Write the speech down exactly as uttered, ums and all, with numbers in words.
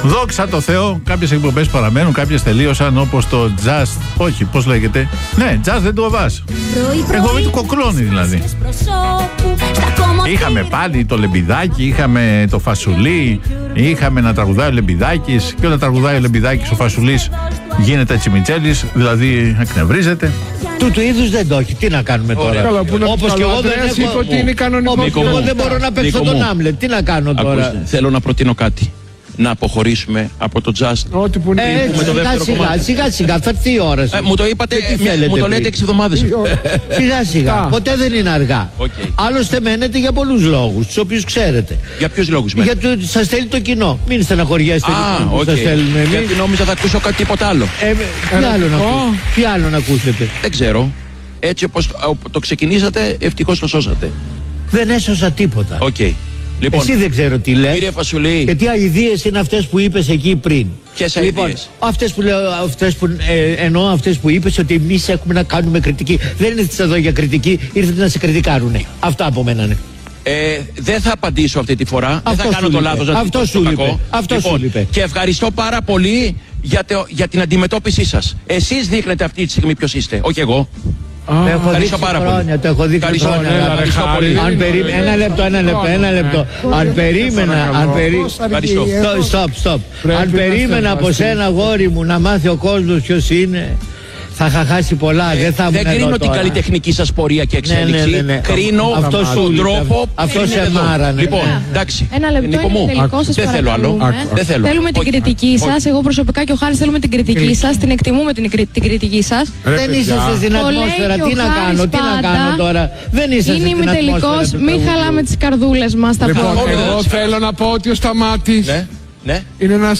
Δόξα τω Θεώ, κάποιες εκπομπές παραμένουν, κάποιες τελείωσαν, όπως το Just. Όχι, πώς λέγεται. Ναι, Just δεν το βάζει. Εκπομπή του Κοκλώνη δηλαδή. Είχαμε πάλι το Λεμπιδάκι, είχαμε το Φασουλί, είχαμε να τραγουδάει ο Λεμπιδάκης. Και όταν τραγουδάει ο Λεμπιδάκης, ο Φασουλής γίνεται τσιμιτσέλης, δηλαδή εκνευρίζεται. Του του είδους δεν το έχει. Τι να κάνουμε τώρα. Καλά, όπως και εγώ δεν έχω. ότι είναι κανονικό. Όπως και εγώ δεν μπορώ να παίξω τον Άμλετ. Τι να κάνω τώρα. Ακούστε, θέλω να προτείνω κάτι. Να αποχωρήσουμε από το Just. Ό,τι που είναι. Ε, το σιγά, δεύτερο σιγά, κομμάτι. σιγά σιγά, θα έρθει η ώρα σας. Ε, μου το είπατε, Και τι μια- θέλετε μου το πριν. λέτε έξι εβδομάδες. Σιγά σιγά, ποτέ δεν είναι αργά. Okay. Άλλωστε μένετε για πολλούς λόγους, τους οποίους ξέρετε. Για ποιους λόγους μένετε? Για το σας θέλει το κοινό. Μην στεναχωριέστε Α, που οκ. σας θέλουμε εμείς. Γιατί νόμιζα θα ακούσω κάτι τίποτα άλλο. Ε, τι, άλλο να ακούσετε, τι άλλο να ακούσετε. Δεν ξέρω. Έτσι όπως το ξεκινήσατε, ευτυχώς το σώσατε. Δεν έσωσα τίποτα. Οκ. Λοιπόν, Εσύ δεν ξέρω τι λες. κύριε Φασουλή, Και τι αηδίες είναι αυτές που είπες εκεί πριν. ποιες Λοιπόν, αηδίες? αυτές που λέω, αυτές που, ε, εννοώ αυτές που είπες ότι εμείς έχουμε να κάνουμε κριτική. Δεν ήρθες εδώ για κριτική, ήρθατε να σε κριτικάρουνε. Αυτά από μένα είναι. Ε, δεν θα απαντήσω αυτή τη φορά. Αυτό δεν θα κάνω σου το λείπε. λάθος να Αυτό το σου λείπε. κακό. Αυτό σου λείπε. Και ευχαριστώ πάρα πολύ για, το, για την αντιμετώπιση σας. Εσείς δείχνετε αυτή τη στιγμή ποιος είστε, όχι εγώ. Το έχω ευχαριστώ δείξει πάρα πολύ. χρόνια, το έχω δείξει Ευχαριστώ, χρόνια. έλα, ρε, ευχαριστώ χάρη. πολύ. Αν περί... Ένα λεπτό, ένα λεπτό, ένα λεπτό. Αν περίμενα, αν περί... Ευχαριστώ. Stop, stop. Αν περίμενα από σένα, αγόρι μου, να μάθει ο κόσμος ποιος είναι, θα είχα χάσει πολλά. Δεν θα ήμουν Δεν εδώ κρίνω την τώρα. καλλιτεχνική σας πορεία και Ναι, ναι, εξέλιξη. ναι, ναι. Κρίνω Αυτό σου τον λείπε. τρόπο. Αυτό που σε είναι εδώ. μάρανε. Λοιπόν, Ναι. εντάξει. Ένα λεπτό Νίκο είναι μου, τελικό, σας δεν θέλω άλλο. παρακαλούμε. Δεν θέλω. Θέλουμε την Όχι. κριτική Όχι. σας. Εγώ προσωπικά και ο Χάρης θέλουμε την κριτική σας. Την εκτιμούμε την, κρι- την κριτική σας. Δεν είσαστε στην Το λέει ατμόσφαιρα. και Τι ο να Χάρης κάνω, τι να πάντα. κάνω τώρα. Δεν είσαστε Είναι στην ατμόσφαιρα. ημιτελικός. του Μην τραγουδιού. χαλάμε τις καρδούλες μας. Τα Λοιπόν, πράγματα. εγώ θέλω να πω ότι ο Σταμάτης Ναι, ναι. είναι ένας